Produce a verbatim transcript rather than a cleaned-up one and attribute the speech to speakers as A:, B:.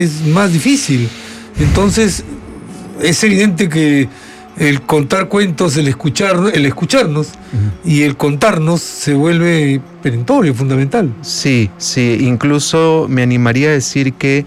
A: es más difícil. Entonces, es evidente que el contar cuentos, el escuchar, el escucharnos uh-huh. y el contarnos se vuelve perentorio, fundamental.
B: Sí, sí, incluso me animaría a decir que